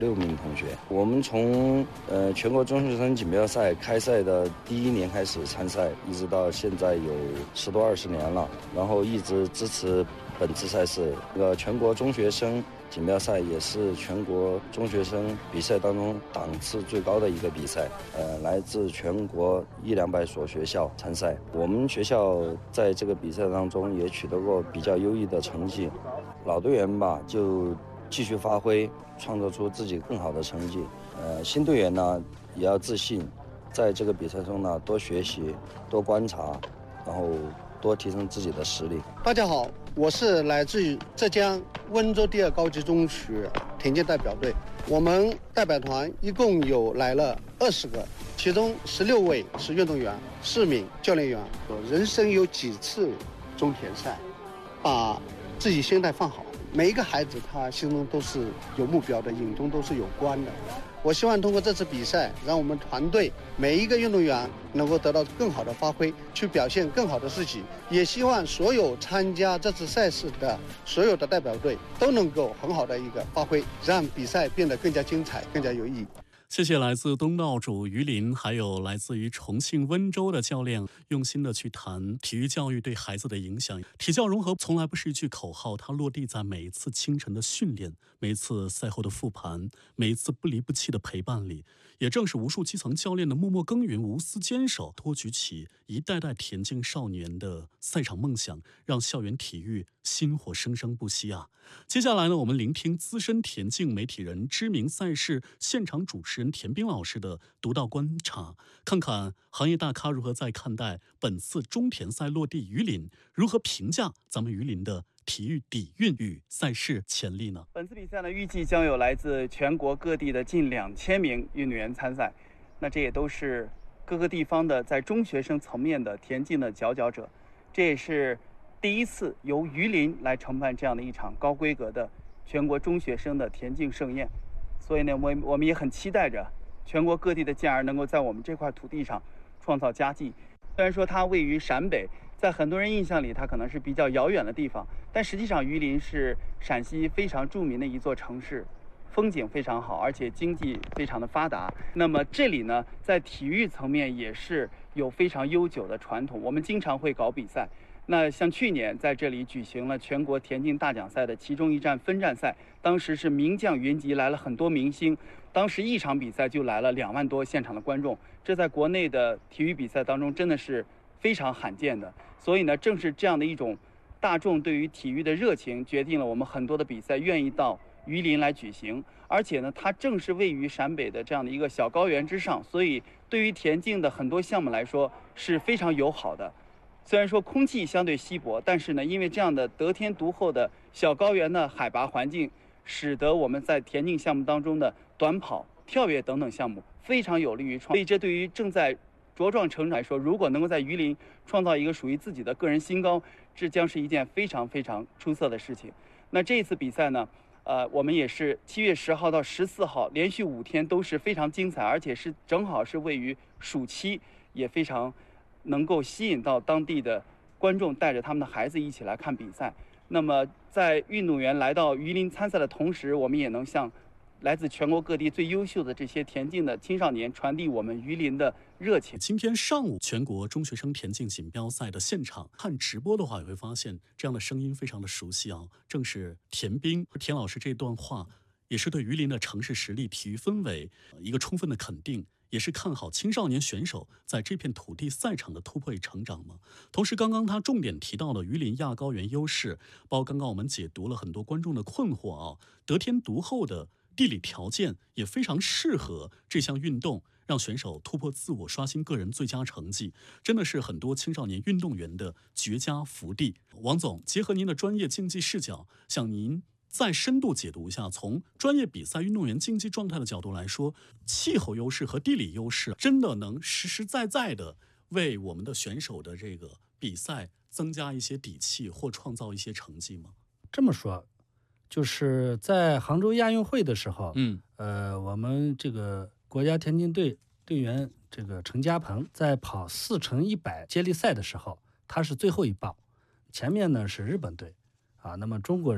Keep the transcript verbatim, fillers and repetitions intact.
六名同学。我们从呃全国中学生锦标赛开赛的第一年开始参赛，一直到现在有十多二十年了，然后一直支持本次赛事。那个全国中学生锦标赛也是全国中学生比赛当中档次最高的一个比赛，呃，来自全国一两百所学校参赛。我们学校在这个比赛当中也取得过比较优异的成绩。老队员吧，就继续发挥，创造出自己更好的成绩。呃，新队员呢也要自信，在这个比赛中呢多学习、多观察，然后多提升自己的实力。 大家好，我是来自于浙江温州第二高级中学田径代表队。我们代表团一共有来了二十个，其中十六位是运动员，四名教练员。人生有几次中田赛，把自己心态放好。每一个孩子他心中都是有目标的，眼中都是有光的。我希望通过这次比赛，让我们团队每一个运动员能够得到更好的发挥，去表现更好的自己。也希望所有参加这次赛事的所有的代表队都能够很好的一个发挥，让比赛变得更加精彩，更加有意义。 谢谢来自东道主于林，还有来自于重庆温州的教练，用心的去谈体育教育对孩子的影响。体教融合从来不是一句口号，它落地在每一次清晨的训练，每一次赛后的复盘，每一次不离不弃的陪伴里。也正是无数基层教练的默默耕耘、无私坚守，托举起一代代田径少年的赛场梦想，让校园体育薪火生生不息啊！接下来呢，我们聆听资深田径媒体人、知名赛事现场主持人田斌老师的独到观察，看看行业大咖如何在看待本次中田赛落地榆林，如何评价咱们榆林的体育底蕴与赛事潜力呢？ 本次比赛呢，预计将有来自全国各地的近两千名运动员参赛，那这也都是各个地方的在中学生层面的田径的佼佼者，这也是第一次由榆林来承办这样的一场高规格的全国中学生的田径盛宴。所以呢，我我们也很期待着全国各地的健儿能够在我们这块土地上创造佳绩。虽然说它位于陕北，在很多人印象里它可能是比较遥远的地方，但实际上榆林是陕西非常著名的一座城市，风景非常好，而且经济非常的发达。那么这里呢，在体育层面也是有非常悠久的传统，我们经常会搞比赛。那像去年在这里举行了全国田径大奖赛的其中一站分站赛，当时是名将云集，来了很多明星，当时一场比赛就来了两万多现场的观众，这在国内的体育比赛当中真的是非常罕见的。所以呢，正是这样的一种大众对于体育的热情，决定了我们很多的比赛愿意到榆林来举行。而且呢，它正是位于陕北的这样的一个小高原之上，所以对于田径的很多项目来说是非常友好的。虽然说空气相对稀薄，但是呢，因为这样的得天独厚的小高原的海拔环境，使得我们在田径项目当中的短跑、跳跃等等项目非常有利于创。所以这对于正在茁壮成长来说，如果能够在榆林创造一个属于自己的个人新高，这将是一件非常非常出色的事情。那这一次比赛呢，呃，我们也是七月十号到十四号连续五天都是非常精彩，而且是正好是位于暑期，也非常能够吸引到当地的观众带着他们的孩子一起来看比赛。那么在运动员来到榆林参赛的同时，我们也能向来自全国各地最优秀的这些田径的青少年传递我们榆林的热情。 今天上午全国中学生田径锦标赛的现场看直播的话，也会发现这样的声音非常的熟悉啊，正是田斌田老师这段话，也是对榆林的城市实力、体育氛围一个充分的肯定，也是看好青少年选手在这片土地赛场的突破与成长嘛。同时，刚刚他重点提到了榆林亚高原优势，包括刚刚我们解读了很多观众的困惑啊，得天独厚的地理条件也非常适合这项运动，让选手突破自我，刷新个人最佳成绩，真的是很多青少年运动员的绝佳福地。王总，结合您的专业竞技视角，向您再深度解读一下，从专业比赛运动员竞技状态的角度来说，气候优势和地理优势真的能实实在在的为我们的选手的这个比赛增加一些底气或创造一些成绩吗？ 这么说，就是在杭州亚运会的时候， 嗯， 呃，我们这个国家田径队队员这个陈嘉鹏在跑四乘一百接力赛的时候，他是最后一棒，前面呢是日本队啊，那么中国人